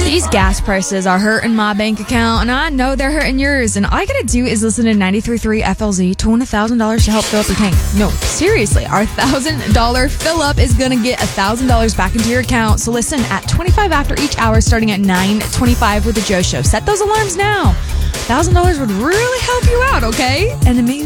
These gas prices are hurting my bank account, and I know they're hurting yours. And all you gotta do is listen to 93.3 FLZ to win $1,000 to help fill up your tank. No, seriously, our $1,000 fill up is gonna get $1,000 back into your account. So listen at 25 after each hour, starting at 9:25 with the Joe Show. Set those alarms now. $1,000 would really help you out, okay? And it may